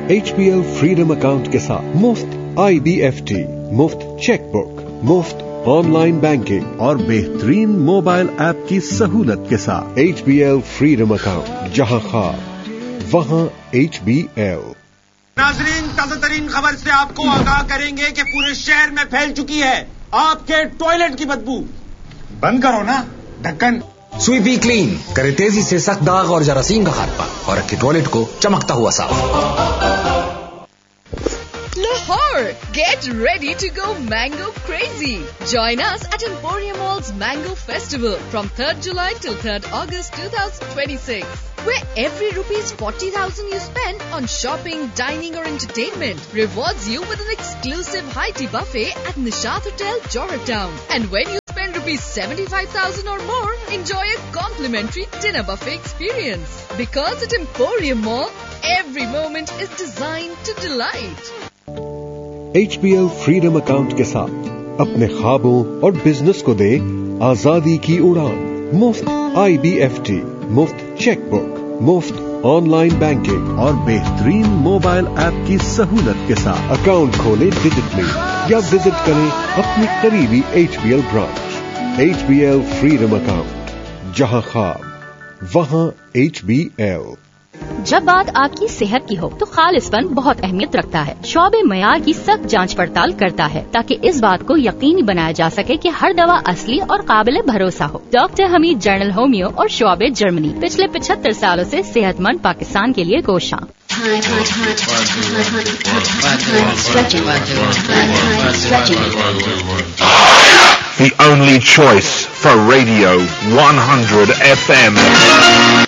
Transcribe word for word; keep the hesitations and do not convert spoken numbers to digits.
H P L freedom account के साथ मुफ्त आई बी एफ टी, मुफ्त चेकबुक, मुफ्त ऑनलाइन बैंकिंग और बेहतरीन मोबाइल ऐप की सहूलत के साथ H P L freedom account, जहां ख्वाब वहां एच बी एल। नाजरीन, ताजा तरीन खबर से आपको आगाह करेंगे कि पूरे शहर में फैल चुकी है आपके टॉयलेट की बदबू। बंद करो ना ढक्कन। स्वीपी क्लीन करे तेजी से सख्त दाग और जरासीम का खात्मा और रखे टॉयलेट को चमकता हुआ साफ। Lahore, get ready to go mango crazy. Join us at Emporium Mall's Mango Festival from third July till third August twenty twenty-six. Where every rupees forty thousand you spend on shopping, dining or entertainment rewards you with an exclusive high tea buffet at Nishat Hotel, Joratown. And when you spend rupees seventy-five thousand or more, enjoy a complimentary dinner buffet experience. Because at Emporium Mall, every moment is designed to delight. H P L freedom account के साथ अपने ख्वाबों और business को दे आजादी की उड़ान। मुफ्त आई बी एफ टी, मुफ्त चेकबुक, मुफ्त ऑनलाइन बैंकिंग और बेहतरीन मोबाइल ऐप की सहूलत के साथ अकाउंट खोलें डिजिटली या विजिट करें अपनी करीबी H P L branch. H P L freedom account, जहां ख्वाब वहां एच बी एल। जब बात आपकी सेहत की हो तो खालिसपन बहुत अहमियत रखता है। शोबे मयार की सख्त जांच पड़ताल करता है ताकि इस बात को यकीनी बनाया जा सके कि हर दवा असली और काबिल भरोसा हो। डॉक्टर हमीद, जर्नल होमियो और शोबे जर्मनी, पिछले पचहत्तर सालों से सेहतमंद पाकिस्तान के लिए कोशां। The only choice for Radio one hundred F M.